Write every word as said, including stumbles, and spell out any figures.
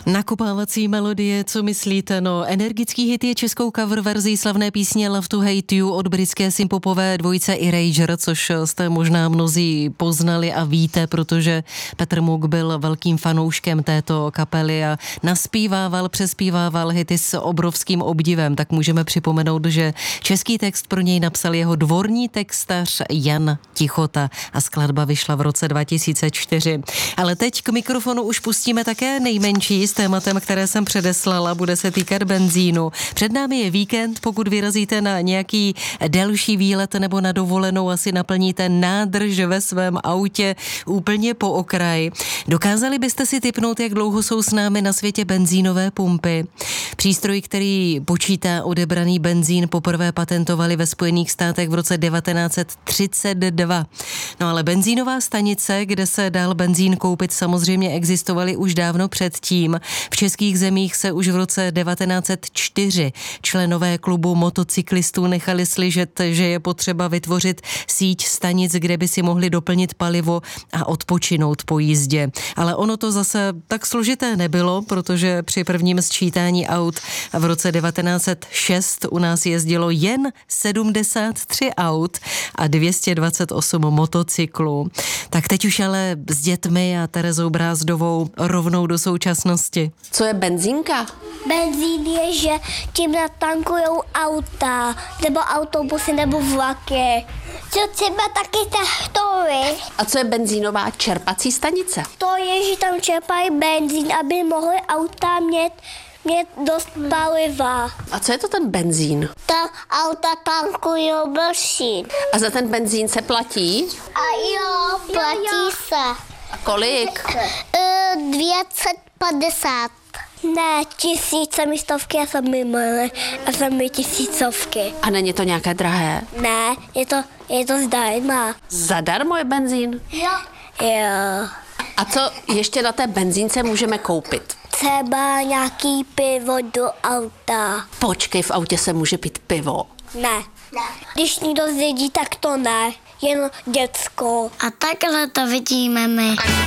Nakopávací melodie, co myslíte? No, energický hit je českou cover verzí slavné písně Love to Hate You od britské sympopové dvojice Erasure, což jste možná mnozí poznali a víte, protože Petr Muk byl velkým fanouškem této kapely a naspívával, přespívával hity s obrovským obdivem. Tak můžeme připomenout, že český text pro něj napsal jeho dvorní textař Jan Tichota a skladba vyšla v roce dva tisíce čtyři. Ale teď k mikrofonu už pustíme také nejmenší s tématem, které jsem předeslala, bude se týkat benzínu. Před námi je víkend, pokud vyrazíte na nějaký delší výlet nebo na dovolenou, asi naplníte nádrž ve svém autě úplně po okraj. Dokázali byste si tipnout, jak dlouho jsou s námi na světě benzínové pumpy? Přístroj, který počítá odebraný benzín, poprvé patentovali ve Spojených státech v roce devatenáct set třicet dva. No ale benzínová stanice, kde se dal benzín koupit, samozřejmě existovaly už dávno předtím. V českých zemích se už v roce devatenáct set čtyři členové klubu motocyklistů nechali slyšet, že je potřeba vytvořit síť stanic, kde by si mohli doplnit palivo a odpočinout po jízdě. Ale ono to zase tak složité nebylo, protože při prvním sčítání aut v roce devatenáct set šest u nás jezdilo jen sedmdesát tři aut a dvě stě dvacet osm motocyklů. Tak teď už ale s dětmi a Terezou Brázdovou rovnou do současnosti. Co je benzínka? Benzín je, že tím natankujou auta, nebo autobusy, nebo vlaky. Co třeba taky traktory. A co je benzínová čerpací stanice? To je, že tam čerpají benzín, aby mohly auta mít, mít dost paliva. A co je to ten benzín? Tam auta tankují benzín. A za ten benzín se platí? A jo, platí se. A kolik? dvě stě padesát. Ne, tisíce mi stovky a sami milé a sami tisícovky. A není to nějaké drahé? Ne, je to, je to zdarma. Zadarmo je benzín? Jo. Jo. A co ještě na té benzínce můžeme koupit? Třeba nějaký pivo do auta. Počkej, v autě se může pít pivo. Ne. Ne. Když někdo zjedí, tak to ne. Jen děcko. A takhle to vidíme my.